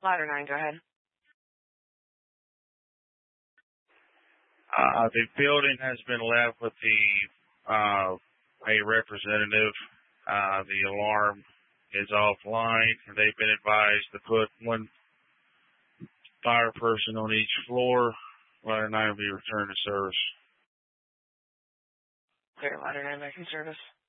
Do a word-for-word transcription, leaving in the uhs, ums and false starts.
Ladder nine, go ahead. Uh, the building has been left with the uh, a representative. Uh, the alarm is offline, and they've been advised to put one fire person on each floor. Ladder nine will be returned to service. Clear, Ladder nine back in service.